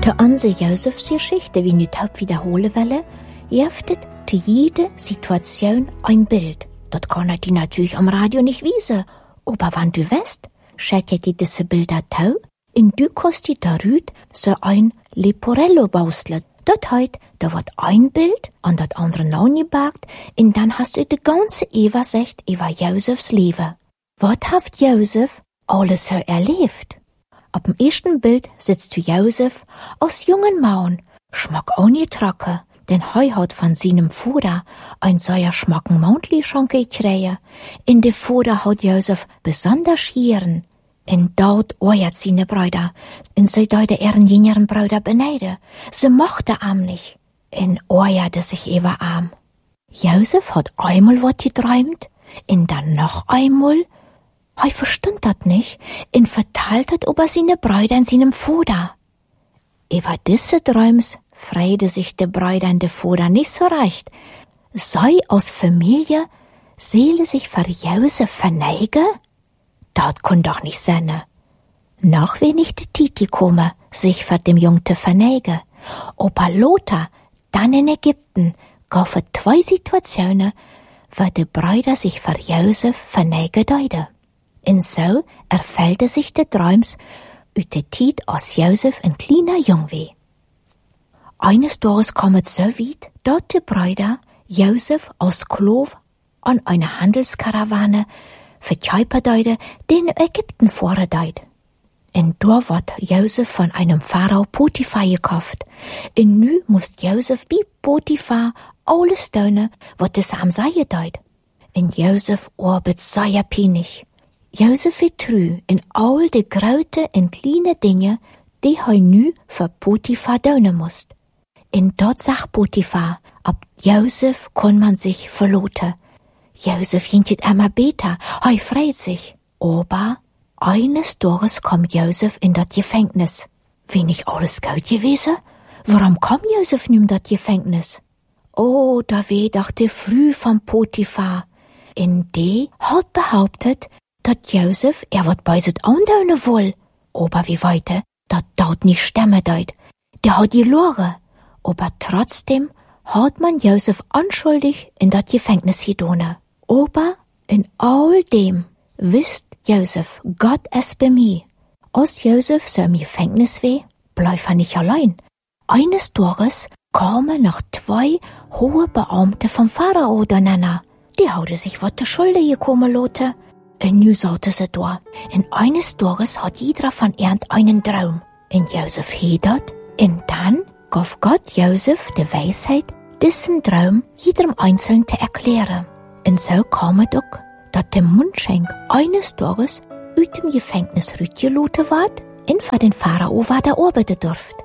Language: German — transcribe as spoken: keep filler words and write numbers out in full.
Für unsere Josefs Geschichte, wie ich heute wiederholen will, jeftet zu jeder Situation ein Bild. Das kann ich dir natürlich am Radio nicht wiesen. Aber wenn du weißt, schaut dir diese Bilder tau, und du kannst dir darüber so ein Leporello basteln. Das heißt, da wird ein Bild an das andere nachgebackt, und dann hast du die ganze Übersicht über Josefs Leben. Was hat Josef alles so erlebt? Auf dem ersten Bild sitzt du Josef als jungen Mann, schmack auch nicht trocken, denn heu hat von seinem Vater ein sehr schmacken Mountli schon gekriegt. In der Vater hat Josef besonders Schieren. In dort oert seine Brüder, in sie deute ihren jüngeren Brüder beneiden. Sie mochte ihm nicht, in oerte sich über ihm. Josef hat einmal was geträumt, und dann noch einmal. Hei verstand dat nicht, und verteilt hat über seine Brüder in seinem Vater. Über diese Träums freide sich der Brüder und der Vater nicht so recht. Sei aus Familie, Seele sich für Josef verneige? Dat kann doch nicht sein. Noch wenig die Titi komme, sich für dem Jungen zu verneigen. Aber Lothar, dann in Ägypten, gab für zwei Situationen, wo die Brüder sich für Josef verneigen deuten. Und so erfüllte sich der Träums ut der Tid, als Josef ein kleiner Jung war. Eines Tages kam es so weit, dass die Brüder Josef als Sklav an eine Handelskarawane verkaufen deuten, den Ägypten vordeut. Und da wird Josef von einem Pharao Potiphar gekauft. Und nu muss Josef bei Potiphar alles tun, was es am sagen deut. Und Josef arbeitet sehr pinig. Josef wird treu in all die großen und kleinen Dinge, die er nu für Potiphar tun muss. Und dort sagt Potiphar, ab Josef kann man sich verloten. Josef jintet immer besser, er freut sich. Aber eines Tages kommt Josef in das Gefängnis. Wie nicht alles gut gewesen? Warum kommt Josef nun in das Gefängnis? Oh, da weh doch die Früh von Potiphar. In die hat behauptet, dass Josef er wat bei sich andaunen will. Aber wie weiter, dat dort nicht stemmen deut. Der hat die Lore. Aber trotzdem hat man Josef anschuldig in das Gefängnis gedone. Aber in all dem wisst Josef, Gott es bei mir. Als Josef so im Gefängnis war, bleib er nicht allein. Eines Tages kamen noch zwei hohe Beamte vom Pharao danach. Die haute sich wat der Schulde gekommen lote. Und nu saßen sie da. Und eines Tages hat jeder von ihnen einen Traum. Und Josef hiedert. Und dann gab Gott Josef die Weisheit, diesen Traum jedem Einzelnen zu erklären. Und so kam es auch, dass der Mundschenk eines Tages aus dem Gefängnis rausgelassen ward und für den Pharao weiter arbeiten durfte.